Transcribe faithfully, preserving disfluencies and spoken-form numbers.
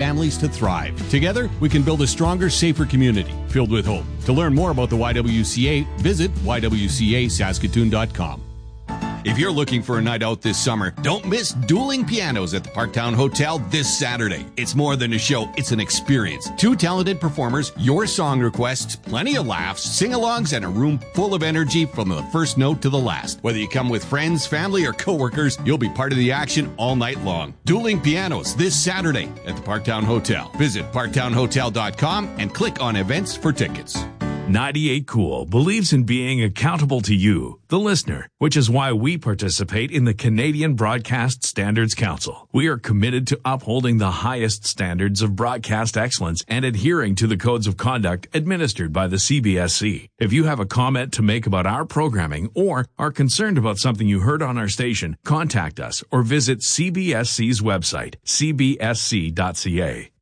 families to thrive. Together, we can build a stronger, safer community filled with hope. To learn more about the Y W C A, visit y w c a saskatoon dot com. If you're looking for a night out this summer, don't miss Dueling Pianos at the Parktown Hotel this Saturday. It's more than a show, it's an experience. Two talented performers, your song requests, plenty of laughs, sing-alongs, and a room full of energy from the first note to the last. Whether you come with friends, family, or coworkers, you'll be part of the action all night long. Dueling Pianos this Saturday at the Parktown Hotel. Visit parktown hotel dot com and click on events for tickets. ninety-eight Cool believes in being accountable to you, the listener, which is why we participate in the Canadian Broadcast Standards Council. We are committed to upholding the highest standards of broadcast excellence and adhering to the codes of conduct administered by the C B S C. If you have a comment to make about our programming or are concerned about something you heard on our station, contact us or visit C B S C's website, c b s c dot c a.